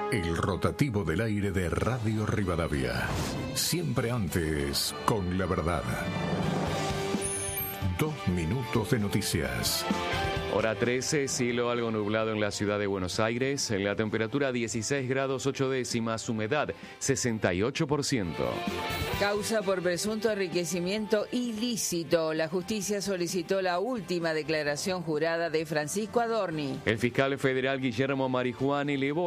El rotativo del aire de Radio Rivadavia. Siempre antes, con la verdad. 2 minutos de noticias. Hora 13, cielo algo nublado en la ciudad de Buenos Aires. En la temperatura 16 grados 8 décimas, humedad 68%. Causa por presunto enriquecimiento ilícito. La justicia solicitó la última declaración jurada de Francisco Adorni. El fiscal federal Guillermo Marijuán elevó